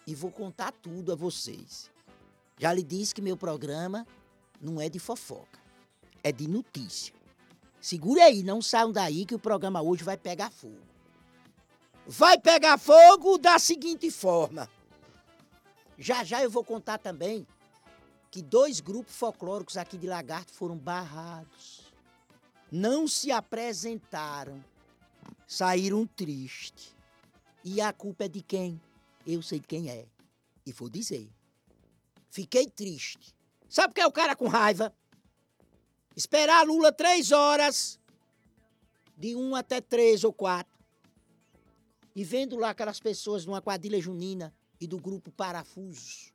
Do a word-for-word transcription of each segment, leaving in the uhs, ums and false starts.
e vou contar tudo a vocês. Já lhe disse que meu programa não é de fofoca, é de notícia. Segure aí, não saiam daí que o programa hoje vai pegar fogo. Vai pegar fogo da seguinte forma. Já já eu vou contar também que dois grupos folclóricos aqui de Lagarto foram barrados. Não se apresentaram. Saíram tristes. E a culpa é de quem? Eu sei de quem é. E vou dizer. Fiquei triste. Sabe por que é o cara com raiva? Esperar Lula três horas, de um até três ou quatro, e vendo lá aquelas pessoas numa quadrilha junina e do grupo Parafusos,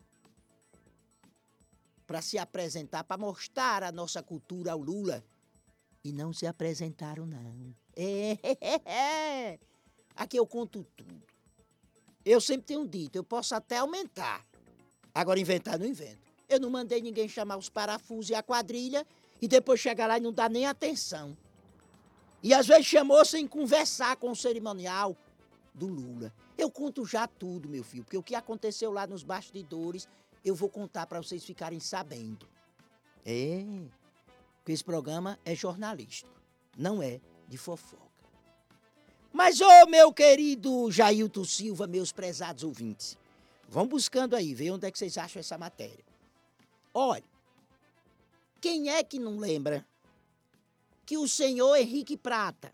para se apresentar, para mostrar a nossa cultura ao Lula, e não se apresentaram, não. É, é, é. Aqui eu conto tudo. Eu sempre tenho dito, eu posso até aumentar. Agora inventar, não invento. Eu não mandei ninguém chamar os parafusos e a quadrilha, e depois chega lá e não dá nem atenção. E às vezes chamou sem conversar com o cerimonial do Lula. Eu conto já tudo, meu filho, porque o que aconteceu lá nos bastidores, eu vou contar para vocês ficarem sabendo. É, porque esse programa é jornalístico, não é de fofoca. Mas, ô meu querido Jailton Silva, meus prezados ouvintes, vão buscando aí, vê onde é que vocês acham essa matéria. Olha, quem é que não lembra que o senhor Henrique Prata,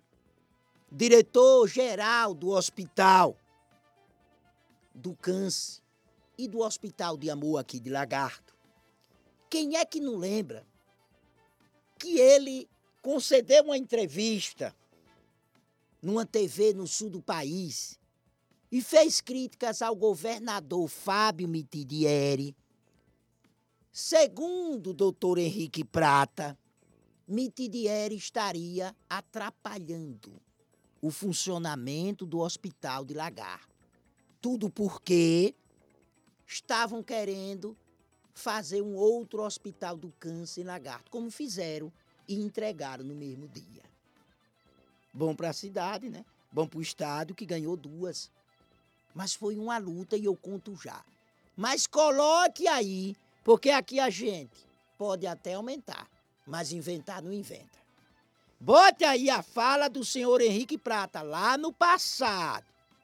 diretor-geral do Hospital do Câncer e do Hospital de Amor aqui de Lagarto, quem é que não lembra que ele concedeu uma entrevista numa T V no sul do país e fez críticas ao governador Fábio Mitidieri? Segundo o doutor Henrique Prata, Mitidieri estaria atrapalhando o funcionamento do Hospital de Lagarto. Tudo porque estavam querendo fazer um outro Hospital do Câncer em Lagarto, como fizeram e entregaram no mesmo dia. Bom para a cidade, né? Bom para o estado, que ganhou duas. Mas foi uma luta e eu conto já. Mas coloque aí, porque aqui a gente pode até aumentar, mas inventar não inventa. Bote aí a fala do senhor Henrique Prata, lá no passado,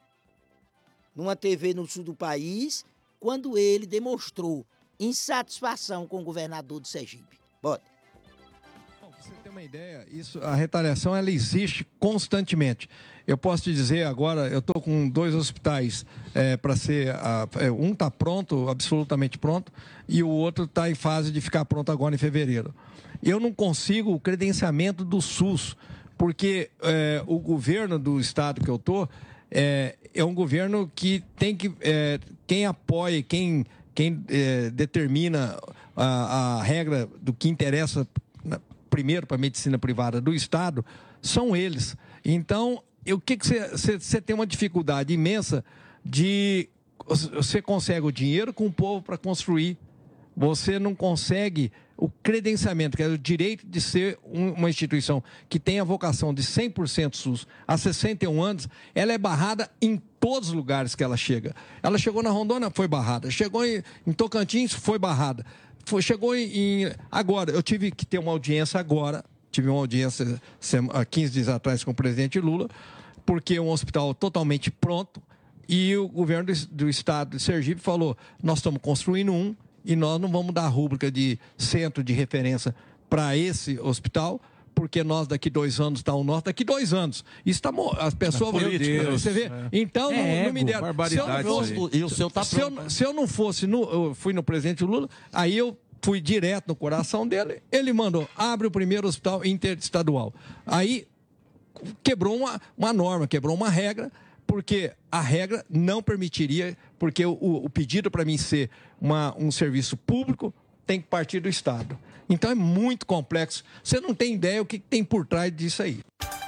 numa T V no sul do país, quando ele demonstrou insatisfação com o governador de Sergipe. Bote. Bom, pra você ter uma ideia, isso, a retaliação ela existe constantemente. Eu posso te dizer agora, eu estou com dois hospitais é, para ser, a, é, um está pronto, absolutamente pronto, e o outro está em fase de ficar pronto agora em fevereiro. Eu não consigo o credenciamento do SUS, porque é, o governo do estado que eu estou é, é um governo que tem que, é, quem apoia, quem, quem é, determina a, a regra do que interessa primeiro para a medicina privada do estado, são eles. Então, o que você tem uma dificuldade imensa de... Você consegue o dinheiro com o povo para construir. Você não consegue o credenciamento, que é o direito de ser um, uma instituição que tem a vocação de cem por cento SUS há sessenta e um anos, ela é barrada em todos os lugares que ela chega. Ela chegou na Rondônia, foi barrada. Chegou em, em Tocantins, foi barrada. Foi, chegou em, em... Agora, eu tive que ter uma audiência agora, tive uma audiência há quinze dias atrás com o presidente Lula, porque é um hospital totalmente pronto, e o governo do, do estado de Sergipe falou, nós estamos construindo um, e nós não vamos dar rúbrica de centro de referência para esse hospital, porque nós daqui dois anos está o nosso, daqui dois anos. Isso está as pessoas vão você vê. É. Então não, é não me deram. Se eu não fosse, e o seu tá se, eu, se eu não fosse, no, eu fui no presidente Lula, aí eu fui direto no coração dele. Ele mandou abre o primeiro hospital interestadual. Aí quebrou uma, uma norma, quebrou uma regra. Porque a regra não permitiria, porque o, o pedido para mim ser uma, um serviço público tem que partir do Estado. Então é muito complexo. Você não tem ideia o que tem por trás disso aí.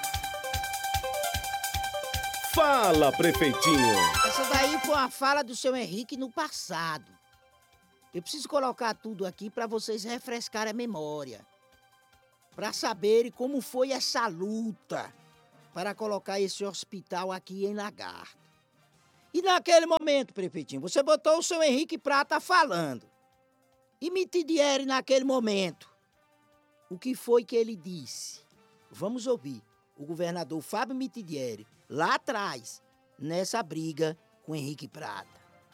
Fala, prefeitinho. Essa daí foi uma fala do seu Henrique no passado. Eu preciso colocar tudo aqui para vocês refrescarem a memória. Para saberem como foi essa luta para colocar esse hospital aqui em Lagarto. E naquele momento, prefeitinho, você botou o seu Henrique Prata falando. E Mitidieri, naquele momento, o que foi que ele disse? Vamos ouvir o governador Fábio Mitidieri, lá atrás, nessa briga com Henrique Prata.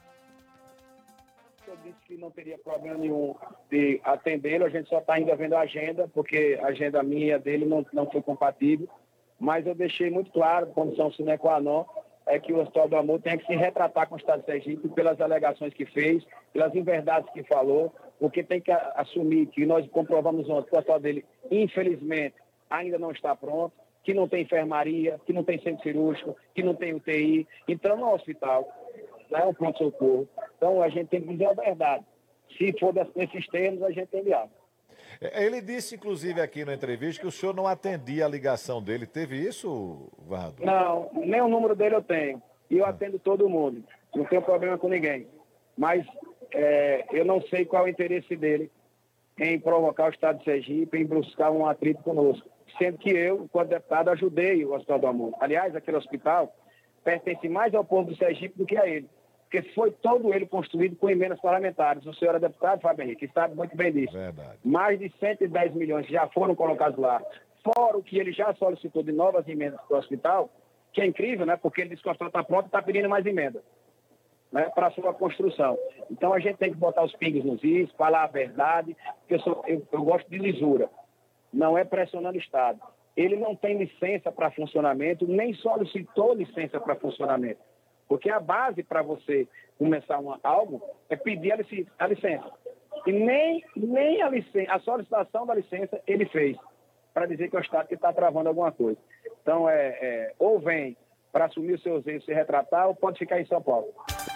Eu disse que não teria problema nenhum de atendê-lo, a gente só está ainda vendo a agenda, porque a agenda minha e a dele não, não foi compatível, mas eu deixei muito claro, condição sine qua non, é que o Hospital do Amor tem que se retratar com o Estado de Sergipe pelas alegações que fez, pelas inverdades que falou, porque tem que assumir que nós comprovamos ontem que o hospital dele, infelizmente, ainda não está pronto, que não tem enfermaria, que não tem centro cirúrgico, que não tem U T I. Então, no hospital, não é um pronto-socorro. Então, a gente tem que dizer a verdade. Se for nesses termos, a gente tem diálogo. Ele disse, inclusive, aqui na entrevista, que o senhor não atendia a ligação dele. Teve isso, governador? Não, nem o número dele eu tenho. E eu atendo todo mundo. Não tenho problema com ninguém. Mas é, eu não sei qual é o interesse dele em provocar o Estado de Sergipe, em buscar um atrito conosco. Sendo que eu, enquanto deputado, ajudei o Hospital do Amor. Aliás, aquele hospital pertence mais ao povo do Sergipe do que a ele. Porque foi todo ele construído com emendas parlamentares. O senhor é deputado, Fábio Henrique, sabe muito bem disso. Verdade. Mais de cento e dez milhões já foram colocados lá. Fora o que ele já solicitou de novas emendas para o hospital, que é incrível, né? Porque ele disse que o hospital está pronto e está pedindo mais emendas, né, para a sua construção. Então a gente tem que botar os pingos nos is, falar a verdade, porque eu, sou, eu, eu gosto de lisura. Não é pressionando o Estado. Ele não tem licença para funcionamento, nem solicitou licença para funcionamento. Porque a base para você começar uma, algo é pedir a, lic, a licença. E nem, nem a, licença, a solicitação da licença ele fez, para dizer que é o Estado que está travando alguma coisa. Então, é, é, ou vem para assumir os seus erros e se retratar, ou pode ficar em São Paulo.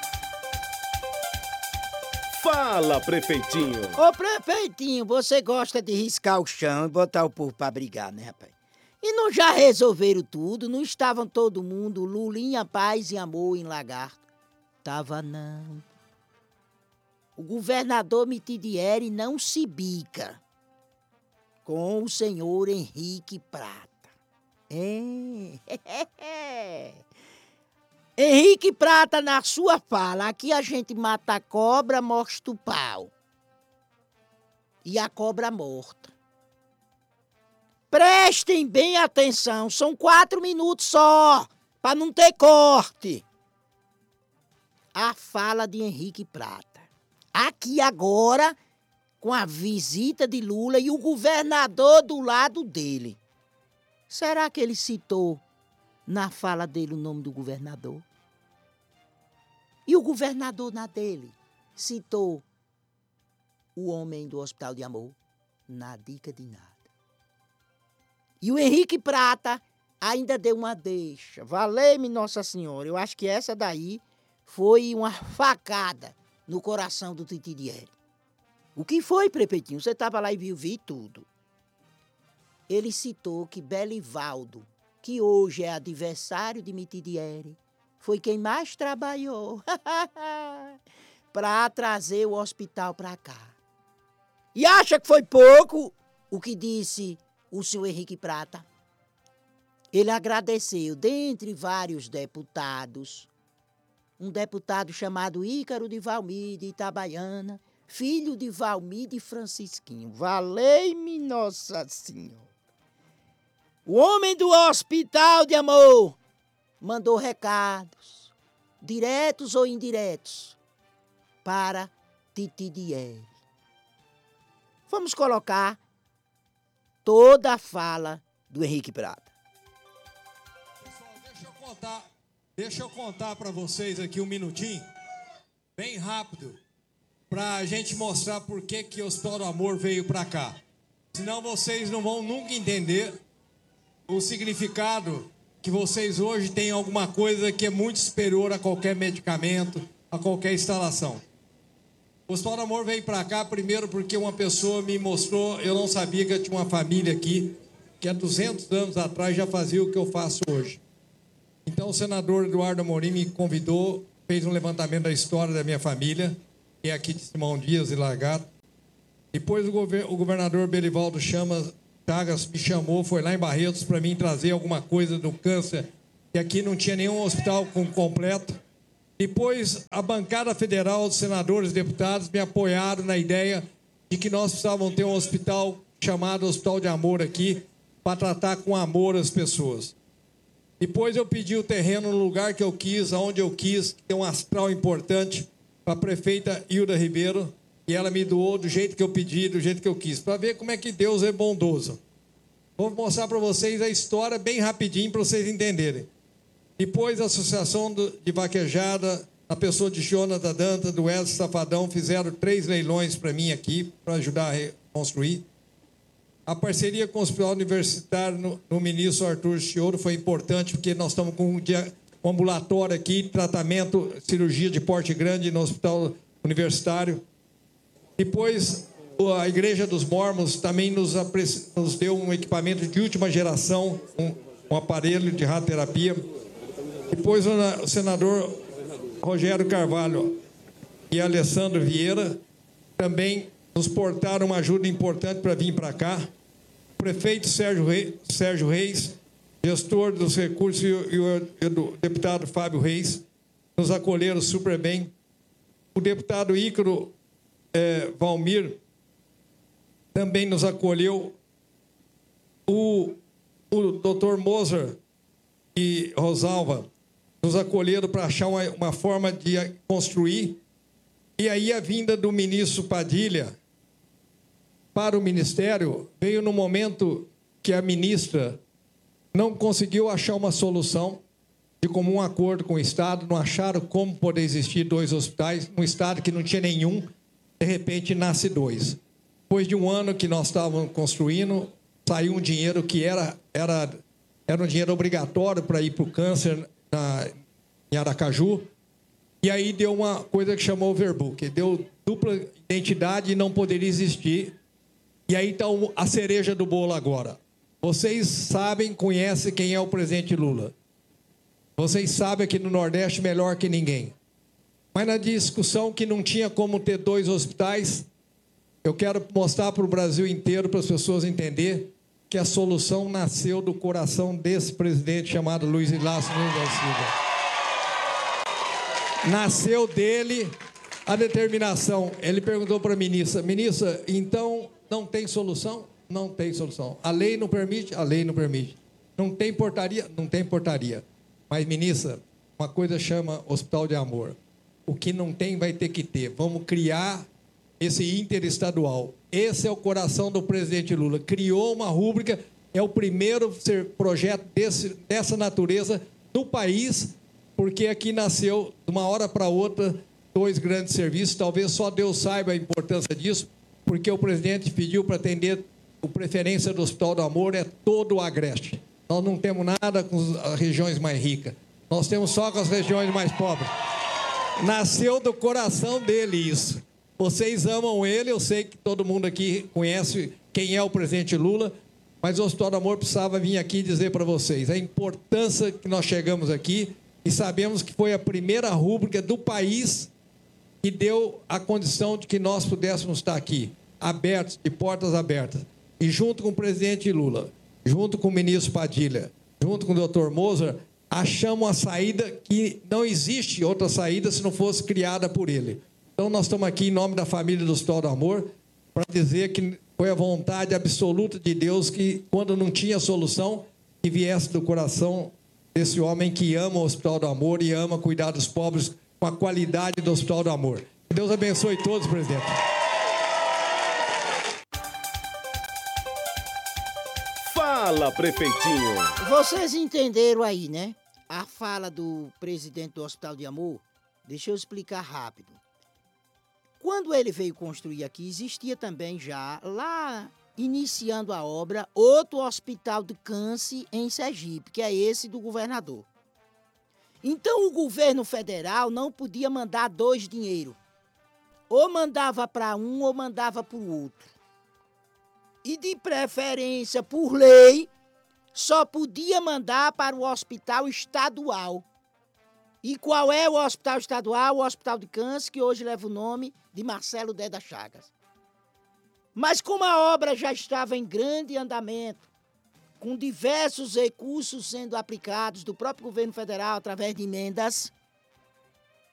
Fala, prefeitinho. Ô, prefeitinho, você gosta de riscar o chão e botar o povo pra brigar, né, rapaz? E não já resolveram tudo? Não estavam todo mundo, Lulinha, paz e amor em Lagarto? Tava não. O governador Mitidieri não se bica com o senhor Henrique Prata. É. Henrique Prata, na sua fala, aqui a gente mata a cobra, mostra o pau. E a cobra morta. Prestem bem atenção, são quatro minutos só, para não ter corte. A fala de Henrique Prata. Aqui agora, com a visita de Lula e o governador do lado dele. Será que ele citou na fala dele o nome do governador? E o governador na dele citou o homem do Hospital de Amor? Na dica de nada. E o Henrique Prata ainda deu uma deixa. Valeu-me Nossa Senhora. Eu acho que essa daí foi uma facada no coração do Mitidieri. O que foi, prefeitinho? Você estava lá e viu, vi tudo. Ele citou que Belivaldo, que hoje é adversário de Mitidieri, foi quem mais trabalhou para trazer o hospital para cá. E acha que foi pouco o que disse o senhor Henrique Prata? Ele agradeceu, dentre vários deputados, um deputado chamado Ícaro de Valmir de Itabaiana, filho de Valmir de Francisquinho. Valei-me Nossa Senhora. O homem do Hospital de Amor mandou recados, diretos ou indiretos, para Mitidieri. Vamos colocar toda a fala do Henrique Prata. Pessoal, deixa eu contar, deixa eu contar para vocês aqui um minutinho, bem rápido, para a gente mostrar por que que o Hospital do Amor veio para cá. Senão vocês não vão nunca entender o significado que vocês hoje têm alguma coisa que é muito superior a qualquer medicamento, a qualquer instalação. O Hospital do Amor veio para cá primeiro porque uma pessoa me mostrou, eu não sabia que eu tinha uma família aqui, que há duzentos anos atrás já fazia o que eu faço hoje. Então o senador Eduardo Amorim me convidou, fez um levantamento da história da minha família, que é aqui de Simão Dias e Lagarto. Depois o, gover- o governador Belivaldo Chamas Chagas me chamou, foi lá em Barretos para mim trazer alguma coisa do câncer, que aqui não tinha nenhum hospital com completo. Depois, a bancada federal, os senadores e deputados me apoiaram na ideia de que nós precisávamos ter um hospital chamado Hospital de Amor aqui, para tratar com amor as pessoas. Depois eu pedi o terreno no lugar que eu quis, aonde eu quis, que tem um astral importante, para a prefeita Hilda Ribeiro, e ela me doou do jeito que eu pedi, do jeito que eu quis, para ver como é que Deus é bondoso. Vou mostrar para vocês a história bem rapidinho, para vocês entenderem. Depois, a Associação de Vaquejada, a pessoa de Jonathan Danta, do Wesley Safadão, fizeram três leilões para mim aqui, para ajudar a reconstruir. A parceria com o Hospital Universitário no, no ministro Arthur Chioro foi importante, porque nós estamos com um, dia, um ambulatório aqui, tratamento, cirurgia de porte grande no Hospital Universitário. Depois, a Igreja dos Mormons também nos, nos deu um equipamento de última geração, um, um aparelho de radioterapia. Depois, o senador Rogério Carvalho e Alessandro Vieira também nos portaram uma ajuda importante para vir para cá. O prefeito Sérgio Reis, Sérgio Reis, gestor dos recursos, e o, e o, e o deputado Fábio Reis nos acolheram super bem. O deputado Ícaro eh, Valmir também nos acolheu. O, o doutor Moser e Rosalva nos acolheram para achar uma, uma forma de construir. E aí a vinda do ministro Padilha para o ministério veio no momento que a ministra não conseguiu achar uma solução de comum acordo com o Estado, não acharam como poder existir dois hospitais, um Estado que não tinha nenhum, de repente nasce dois. Depois de um ano que nós estávamos construindo, saiu um dinheiro que era, era, era um dinheiro obrigatório para ir para o câncer na, em Aracaju, e aí deu uma coisa que chamou overbook, deu dupla identidade e não poderia existir. E aí está a cereja do bolo agora. Vocês sabem, conhecem quem é o presidente Lula. Vocês sabem aqui no Nordeste melhor que ninguém. Mas na discussão que não tinha como ter dois hospitais, eu quero mostrar para o Brasil inteiro, para as pessoas entenderem, que a solução nasceu do coração desse presidente chamado Luiz Inácio Lula da Silva. Nasceu dele a determinação. Ele perguntou para a ministra, ministra, então não tem solução? Não tem solução. A lei não permite? A lei não permite. Não tem portaria? Não tem portaria. Mas, ministra, uma coisa chama Hospital de Amor. O que não tem vai ter que ter. Vamos criar esse interestadual. Esse é o coração do presidente Lula. Criou uma rúbrica, é o primeiro projeto desse, dessa natureza no país, porque aqui nasceu, de uma hora para outra, dois grandes serviços. Talvez só Deus saiba a importância disso, porque o presidente pediu para atender, a preferência do Hospital do Amor é todo o Agreste. Nós não temos nada com as regiões mais ricas. Nós temos só com as regiões mais pobres. Nasceu do coração dele isso. Vocês amam ele, eu sei que todo mundo aqui conhece quem é o presidente Lula, mas o Hospital do Amor precisava vir aqui dizer para vocês a importância que nós chegamos aqui e sabemos que foi a primeira rúbrica do país que deu a condição de que nós pudéssemos estar aqui, abertos, de portas abertas. E junto com o presidente Lula, junto com o ministro Padilha, junto com o doutor Moser, achamos uma saída que não existe outra saída se não fosse criada por ele. Então, nós estamos aqui em nome da família do Hospital do Amor para dizer que foi a vontade absoluta de Deus que, quando não tinha solução, que viesse do coração desse homem que ama o Hospital do Amor e ama cuidar dos pobres com a qualidade do Hospital do Amor. Que Deus abençoe todos, presidente. Fala, prefeitinho. Vocês entenderam aí, né? A fala do presidente do Hospital de Amor. Deixa eu explicar rápido. Quando ele veio construir aqui, existia também já, lá iniciando a obra, outro hospital de câncer em Sergipe, que é esse do governador. Então o governo federal não podia mandar dois dinheiro. Ou mandava para um ou mandava para o outro. E de preferência, por lei, só podia mandar para o hospital estadual. E qual é o hospital estadual? O Hospital de Câncer, que hoje leva o nome de Marcelo Deda Chagas. Mas como a obra já estava em grande andamento, com diversos recursos sendo aplicados do próprio governo federal através de emendas,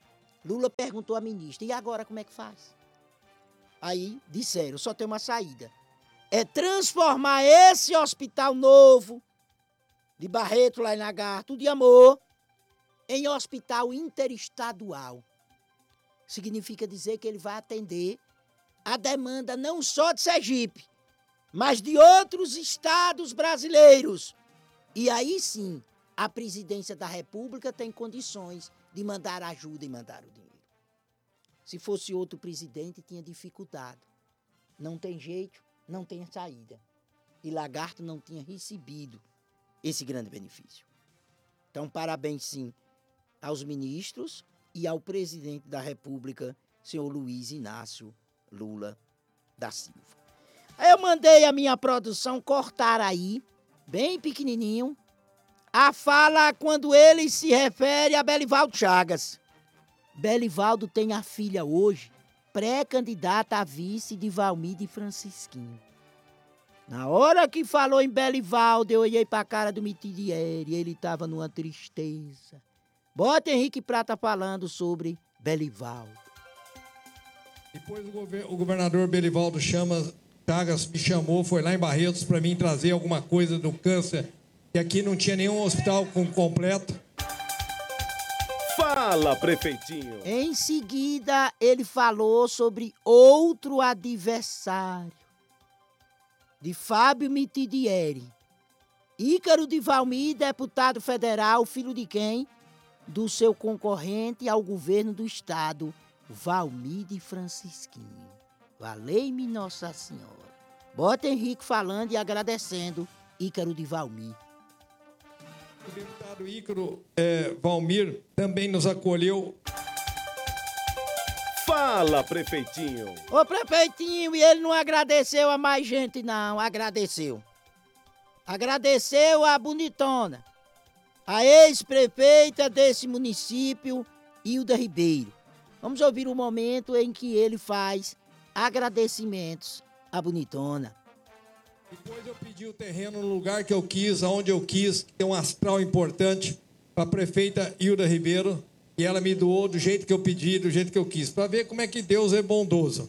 Lula perguntou à ministra, e agora como é que faz? Aí disseram, só tem uma saída. É transformar esse hospital novo, de Barreto, lá em Lagarto, de Amor, em hospital interestadual. Significa dizer que ele vai atender a demanda não só de Sergipe, mas de outros estados brasileiros. E aí sim, a presidência da República tem condições de mandar ajuda e mandar o dinheiro. Se fosse outro presidente, tinha dificuldade. Não tem jeito, não tem saída. E Lagarto não tinha recebido esse grande benefício. Então, parabéns sim aos ministros e ao presidente da República, senhor Luiz Inácio Lula da Silva. Aí eu mandei a minha produção cortar aí, bem pequenininho, a fala quando ele se refere a Belivaldo Chagas. Belivaldo tem a filha hoje, pré-candidata a vice de Valmir de Francisquinho. Na hora que falou em Belivaldo, eu olhei para a cara do Mitidieri, ele estava numa tristeza. Bota Henrique Prata falando sobre Belivaldo. Depois o, gover- o governador Belivaldo chama, Chagas me chamou, foi lá em Barretos para mim trazer alguma coisa do câncer, que aqui não tinha nenhum hospital com completo. Fala, prefeitinho. Em seguida, ele falou sobre outro adversário de Fábio Mitidieri. Ícaro de Valmir, deputado federal, filho de quem? Do seu concorrente ao governo do estado, Valmir de Francisquinho. Valei-me Nossa Senhora. Bota Henrique falando e agradecendo Ícaro de Valmir. O deputado Ícaro é, Valmir também nos acolheu. Fala, prefeitinho. Ô prefeitinho, e ele não agradeceu a mais gente não, agradeceu. Agradeceu a bonitona, a ex-prefeita desse município, Hilda Ribeiro. Vamos ouvir o momento em que ele faz agradecimentos à bonitona. Depois eu pedi o terreno no lugar que eu quis, aonde eu quis, que tem um astral importante para a prefeita Hilda Ribeiro, e ela me doou do jeito que eu pedi, do jeito que eu quis, para ver como é que Deus é bondoso.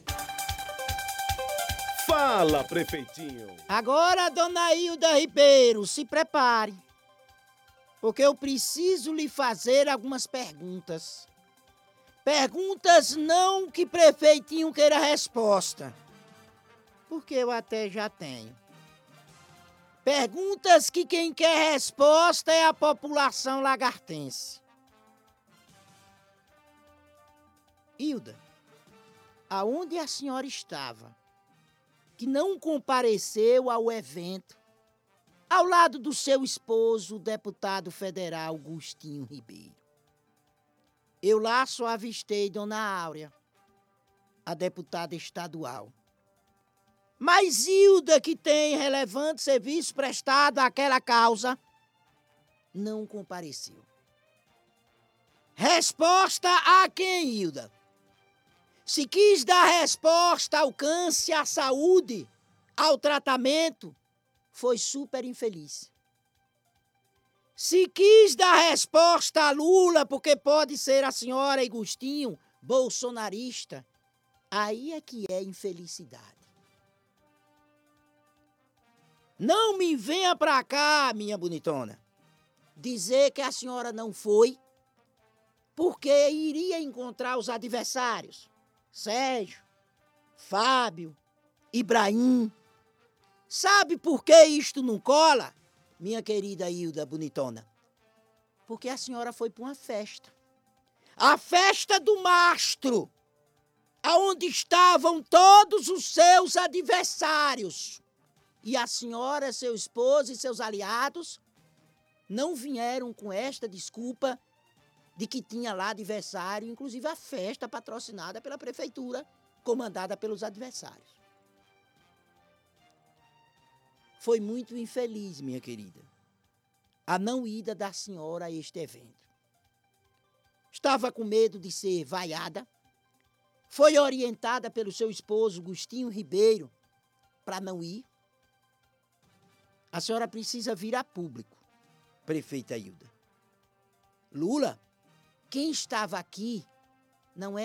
Fala, prefeitinho. Agora, dona Hilda Ribeiro, se prepare, porque eu preciso lhe fazer algumas perguntas. Perguntas não que prefeitinho queira resposta, porque eu até já tenho. Perguntas que quem quer resposta é a população lagartense. Hilda, aonde a senhora estava, que não compareceu ao evento, ao lado do seu esposo, o deputado federal Agostinho Ribeiro? Eu lá só avistei Dona Áurea, a deputada estadual. Mas Hilda, que tem relevante serviço prestado àquela causa, não compareceu. Resposta a quem, Hilda? Se quis dar resposta ao câncer, à saúde, ao tratamento, foi super infeliz. Se quis dar resposta a Lula, porque pode ser a senhora Agostinho, bolsonarista, aí é que é infelicidade. Não me venha pra cá, minha bonitona, dizer que a senhora não foi, porque iria encontrar os adversários. Sérgio, Fábio, Ibrahim. Sabe por que isto não cola, minha querida Hilda bonitona? Porque a senhora foi para uma festa. A festa do mastro, aonde estavam todos os seus adversários. E a senhora, seu esposo e seus aliados não vieram com esta desculpa de que tinha lá adversário, inclusive a festa patrocinada pela prefeitura, comandada pelos adversários. Foi muito infeliz, minha querida, a não ida da senhora a este evento. Estava com medo de ser vaiada, foi orientada pelo seu esposo, Agostinho Ribeiro, para não ir. A senhora precisa vir a público, prefeita Hilda. Lula, quem estava aqui não é